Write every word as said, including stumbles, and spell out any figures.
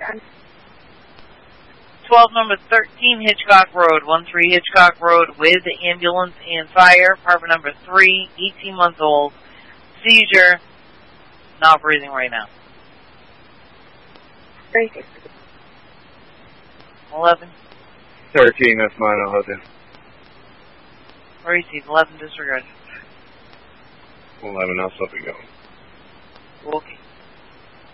twelve, number thirteen, Hitchcock Road, one three Hitchcock Road with ambulance and fire. Apartment number three, eighteen months old, seizure, not breathing right now. eleven. thirteen, that's mine, I'll hold you. Receive, eleven disregarded. eleven, I'll stop it going. Okay.